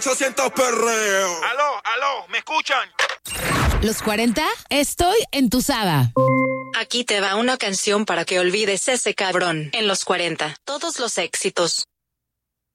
800 perreo. Aló, ¿me escuchan? Los 40, estoy entusada. Aquí te va una canción para que olvides ese cabrón. En los 40, todos los éxitos.